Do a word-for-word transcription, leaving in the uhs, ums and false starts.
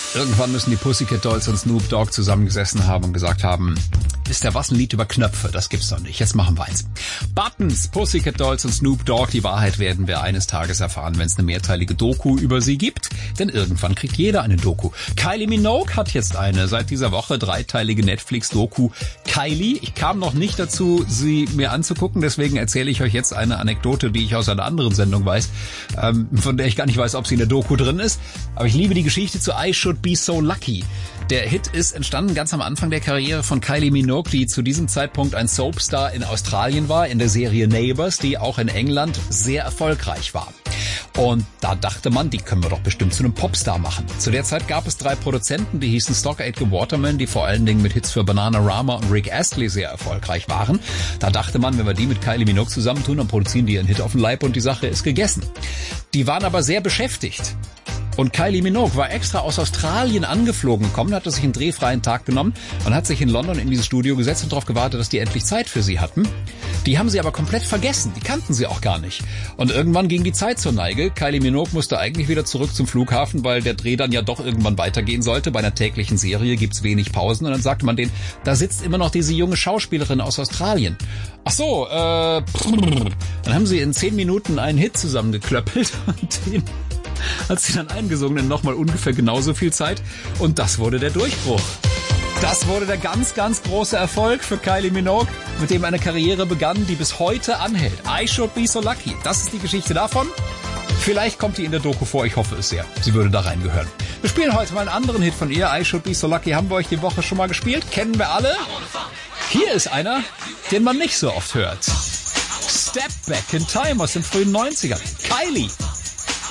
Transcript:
Irgendwann müssen die Pussycat Dolls und Snoop Dogg zusammengesessen haben und gesagt haben, wisst ihr was, ein Lied über Knöpfe, das gibt's doch nicht, jetzt machen wir eins. Buttons, Pussycat Dolls und Snoop Dogg, die Wahrheit werden wir eines Tages erfahren, wenn es eine mehrteilige Doku über sie gibt, denn irgendwann kriegt jeder eine Doku. Kylie Minogue hat jetzt eine, seit dieser Woche dreiteilige Netflix-Doku. Kylie, ich kam noch nicht dazu, sie mir anzugucken, deswegen erzähle ich euch jetzt eine Anekdote, die ich aus einer anderen Sendung weiß, ähm, von der ich gar nicht weiß, ob sie in der Doku drin ist, aber ich liebe die Geschichte zu I Should Be So Lucky. Der Hit ist entstanden ganz am Anfang der Karriere von Kylie Minogue, die zu diesem Zeitpunkt ein Soapstar in Australien war, in der Serie Neighbours, die auch in England sehr erfolgreich war. Und da dachte man, die können wir doch bestimmt zu einem Popstar machen. Zu der Zeit gab es drei Produzenten, die hießen Stock Aitken Waterman, die vor allen Dingen mit Hits für Bananarama und Rick Astley sehr erfolgreich waren. Da dachte man, wenn wir die mit Kylie Minogue zusammentun, dann produzieren die ihren Hit auf den Leib und die Sache ist gegessen. Die waren aber sehr beschäftigt. Und Kylie Minogue war extra aus Australien angeflogen gekommen, hatte sich einen drehfreien Tag genommen und hat sich in London in dieses Studio gesetzt und darauf gewartet, dass die endlich Zeit für sie hatten. Die haben sie aber komplett vergessen, die kannten sie auch gar nicht. Und irgendwann ging die Zeit zur Neige. Kylie Minogue musste eigentlich wieder zurück zum Flughafen, weil der Dreh dann ja doch irgendwann weitergehen sollte. Bei einer täglichen Serie gibt's wenig Pausen. Und dann sagte man denen, da sitzt immer noch diese junge Schauspielerin aus Australien. Ach so, äh... Dann haben sie in zehn Minuten einen Hit zusammengeklöppelt und den hat sie dann eingesungen in nochmal ungefähr genauso viel Zeit. Und das wurde der Durchbruch. Das wurde der ganz, ganz große Erfolg für Kylie Minogue, mit dem eine Karriere begann, die bis heute anhält. I Should Be So Lucky. Das ist die Geschichte davon. Vielleicht kommt die in der Doku vor, ich hoffe es sehr. Sie würde da reingehören. Wir spielen heute mal einen anderen Hit von ihr. I Should Be So Lucky haben wir euch die Woche schon mal gespielt. Kennen wir alle. Hier ist einer, den man nicht so oft hört. Step Back in Time aus den frühen neunzigern. Kylie.